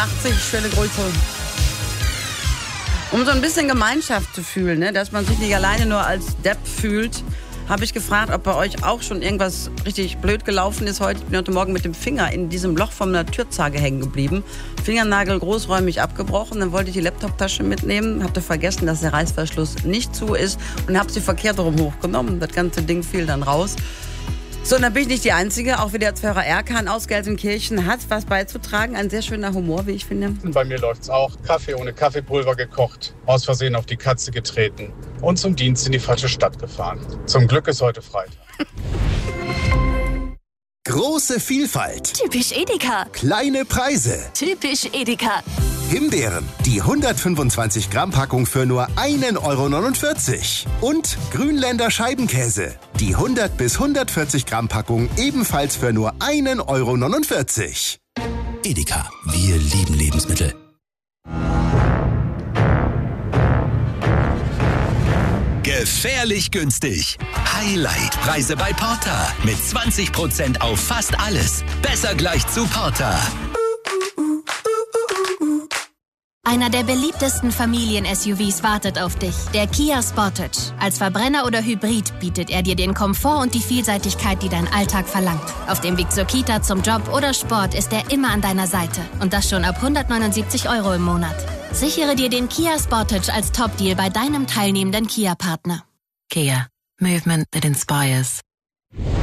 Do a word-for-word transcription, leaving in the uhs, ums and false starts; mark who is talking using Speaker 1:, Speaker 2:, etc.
Speaker 1: einundachtzig, schöne Grüße. Um so ein bisschen Gemeinschaft zu fühlen, ne? Dass man sich nicht alleine nur als Depp fühlt, habe ich gefragt, ob bei euch auch schon irgendwas richtig blöd gelaufen ist heute. Ich bin heute Morgen mit dem Finger in diesem Loch von einer Türzage hängen geblieben. Fingernagel großräumig abgebrochen. Dann wollte ich die Laptoptasche mitnehmen, habe vergessen, dass der Reißverschluss nicht zu ist und habe sie verkehrt rum hochgenommen. Das ganze Ding fiel dann raus. So, und dann bin ich nicht die Einzige. Auch wieder Zverer Erkan aus Gelsenkirchen hat was beizutragen. Ein sehr schöner Humor, wie ich finde.
Speaker 2: Bei mir läuft's auch. Kaffee ohne Kaffeepulver gekocht, aus Versehen auf die Katze getreten und zum Dienst in die falsche Stadt gefahren. Zum Glück ist heute Freitag.
Speaker 3: Große Vielfalt.
Speaker 4: Typisch Edeka.
Speaker 3: Kleine Preise.
Speaker 4: Typisch Edeka.
Speaker 3: Himbeeren, die hundertfünfundzwanzig Gramm Packung für nur ein Euro neunundvierzig. Und Grünländer Scheibenkäse, die hundert bis hundertvierzig Gramm Packung ebenfalls für nur ein Euro neunundvierzig.
Speaker 5: Edeka, wir lieben Lebensmittel. Gefährlich günstig. Highlight-Preise bei Porter. Mit zwanzig Prozent auf fast alles. Besser gleich zu Porter.
Speaker 4: Einer der beliebtesten Familien-S U Vs wartet auf dich. Der Kia Sportage. Als Verbrenner oder Hybrid bietet er dir den Komfort und die Vielseitigkeit, die dein Alltag verlangt. Auf dem Weg zur Kita, zum Job oder Sport ist er immer an deiner Seite. Und das schon ab hundertneunundsiebzig Euro im Monat. Sichere dir den Kia Sportage als Top-Deal bei deinem teilnehmenden Kia-Partner.
Speaker 6: Kia. Movement that inspires.